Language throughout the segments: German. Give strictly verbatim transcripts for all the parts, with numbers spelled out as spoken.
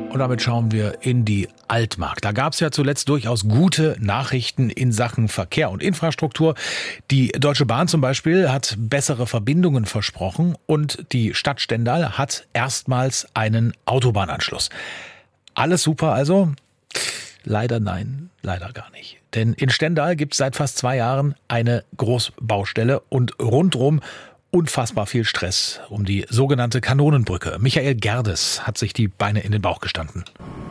Und damit schauen wir in die Altmark. Da gab es ja zuletzt durchaus gute Nachrichten in Sachen Verkehr und Infrastruktur. Die Deutsche Bahn zum Beispiel hat bessere Verbindungen versprochen und die Stadt Stendal hat erstmals einen Autobahnanschluss. Alles super also? Leider nein, leider gar nicht. Denn in Stendal gibt es seit fast zwei Jahren eine Großbaustelle und rundrum unfassbar viel Stress um die sogenannte Kanonenbrücke. Michael Gerdes hat sich die Beine in den Bauch gestanden.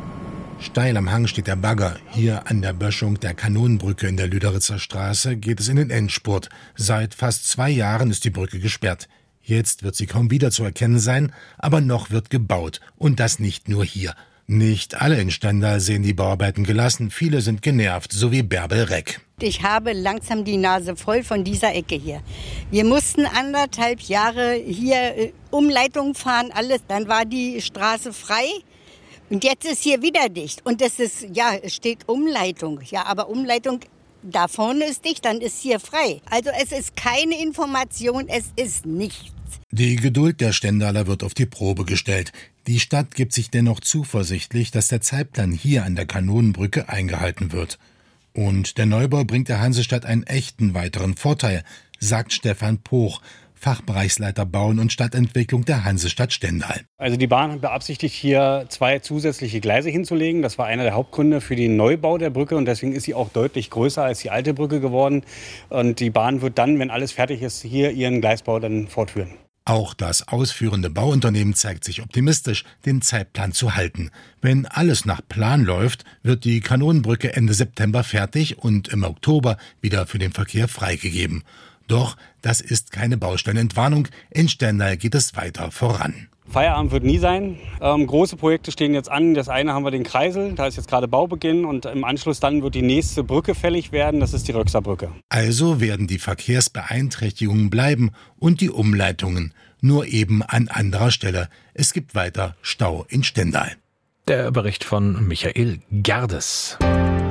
Steil am Hang steht der Bagger. Hier an der Böschung der Kanonenbrücke in der Lüderitzer Straße geht es in den Endspurt. Seit fast zwei Jahren ist die Brücke gesperrt. Jetzt wird sie kaum wieder zu erkennen sein, aber noch wird gebaut. Und das nicht nur hier. Nicht alle in Stendal sehen die Bauarbeiten gelassen. Viele sind genervt, so wie Bärbel Reck. Ich habe langsam die Nase voll von dieser Ecke hier. Wir mussten anderthalb Jahre hier äh, Umleitung fahren, alles. Dann war die Straße frei und jetzt ist hier wieder dicht. Und das ist, ja, es steht Umleitung. Ja, aber Umleitung, da vorne ist dicht, dann ist hier frei. Also es ist keine Information, es ist nichts. Die Geduld der Stendaler wird auf die Probe gestellt. Die Stadt gibt sich dennoch zuversichtlich, dass der Zeitplan hier an der Kanonenbrücke eingehalten wird. Und der Neubau bringt der Hansestadt einen echten weiteren Vorteil, sagt Stefan Poch, Fachbereichsleiter Bauen und Stadtentwicklung der Hansestadt Stendal. Also die Bahn beabsichtigt hier zwei zusätzliche Gleise hinzulegen. Das war einer der Hauptgründe für den Neubau der Brücke und deswegen ist sie auch deutlich größer als die alte Brücke geworden. Und die Bahn wird dann, wenn alles fertig ist, hier ihren Gleisbau dann fortführen. Auch das ausführende Bauunternehmen zeigt sich optimistisch, den Zeitplan zu halten. Wenn alles nach Plan läuft, wird die Kanonenbrücke Ende September fertig und im Oktober wieder für den Verkehr freigegeben. Doch das ist keine Baustellenentwarnung. In Stendal geht es weiter voran. Feierabend wird nie sein. Ähm, große Projekte stehen jetzt an. Das eine haben wir den Kreisel, da ist jetzt gerade Baubeginn und im Anschluss dann wird die nächste Brücke fällig werden, das ist die Röxerbrücke. Also werden die Verkehrsbeeinträchtigungen bleiben und die Umleitungen, nur eben an anderer Stelle. Es gibt weiter Stau in Stendal. Der Bericht von Michael Gerdes.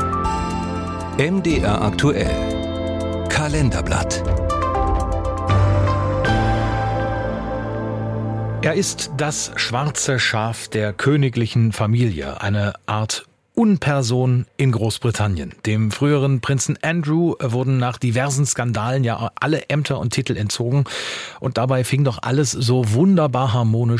M D R aktuell. Kalenderblatt. Er ist das schwarze Schaf der königlichen Familie, eine Art Unperson in Großbritannien. Dem früheren Prinzen Andrew wurden nach diversen Skandalen ja alle Ämter und Titel entzogen. Und dabei fing doch alles so wunderbar harmonisch